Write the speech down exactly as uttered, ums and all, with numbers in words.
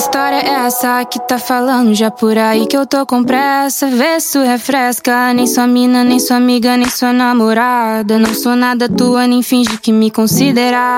história é essa que tá falando já por aí que eu tô com pressa? Vê se tu refresca. Nem sua mina, nem sua amiga, nem sua namorada. Não sou nada tua, nem finge que me considerar.